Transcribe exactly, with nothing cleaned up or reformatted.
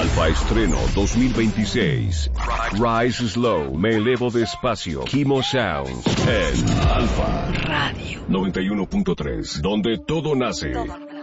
Alfa Estreno dos mil veintiséis. Rise Slow, Me Elevo Despacio. Kimo Sounds en Alfa Radio noventa y uno punto tres, donde todo nace.